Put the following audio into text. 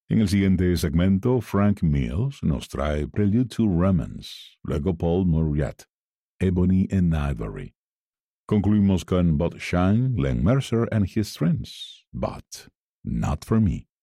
En el siguiente segmento, Frank Mills nos trae Prelude to Romance, luego Paul Muriat, Ebony and Ivory. Concluimos con Bud Shine, Len Mercer and His Friends, But Not For Me.